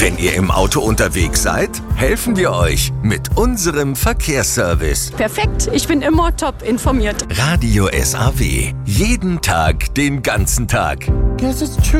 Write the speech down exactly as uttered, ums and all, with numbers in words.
Wenn ihr im Auto unterwegs seid, helfen wir euch mit unserem Verkehrsservice. Perfekt, ich bin immer top informiert. Radio S A W. Jeden Tag, den ganzen Tag. Guess it's true.